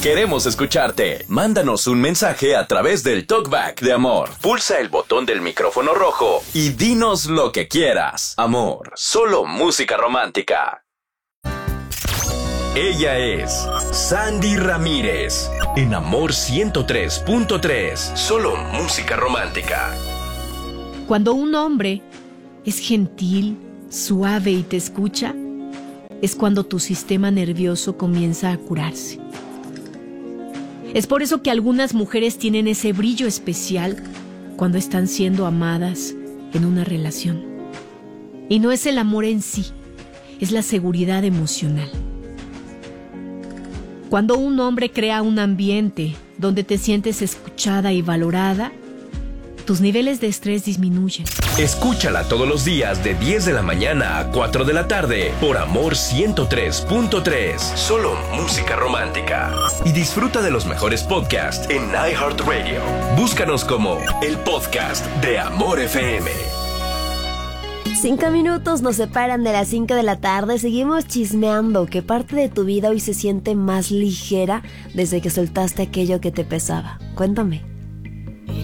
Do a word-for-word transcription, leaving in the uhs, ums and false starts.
Queremos escucharte. Mándanos un mensaje a través del Talkback de Amor. Pulsa el botón del micrófono rojo y dinos lo que quieras. Amor, solo música romántica. Ella es Sandy Ramírez. En Amor ciento tres punto tres. Solo música romántica. Cuando un hombre es gentil, suave y te escucha, es cuando tu sistema nervioso comienza a curarse. Es por eso que algunas mujeres tienen ese brillo especial cuando están siendo amadas en una relación. Y no es el amor en sí, es la seguridad emocional. Cuando un hombre crea un ambiente donde te sientes escuchada y valorada, tus niveles de estrés disminuyen. Escúchala todos los días de diez de la mañana a cuatro de la tarde por Amor ciento tres punto tres. Solo música romántica. Y disfruta de los mejores podcasts en iHeartRadio. Búscanos como el podcast de Amor F M. Cinco minutos nos separan de las cinco de la tarde. Seguimos chismeando. ¿Qué parte de tu vida hoy se siente más ligera desde que soltaste aquello que te pesaba? Cuéntame.